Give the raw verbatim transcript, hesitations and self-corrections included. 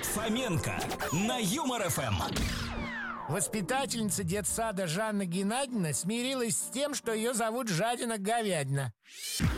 Фоменко на Юмор эф эм. Воспитательница детсада Жанна Геннадьевна смирилась с тем, что ее зовут Жадина Говядина.